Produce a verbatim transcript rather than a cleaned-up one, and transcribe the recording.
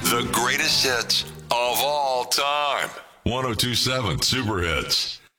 The greatest hits of all time. ten twenty-seven Super Hits.